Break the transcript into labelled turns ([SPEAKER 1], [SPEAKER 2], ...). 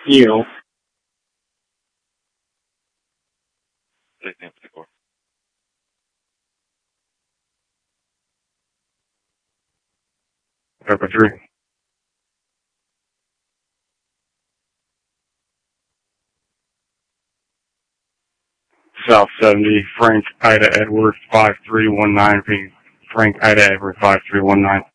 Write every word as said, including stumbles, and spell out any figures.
[SPEAKER 1] Neil. Pepper three. South seventy, Frank Ida Edward five three one nine, Frank Ida Edward five three one nine.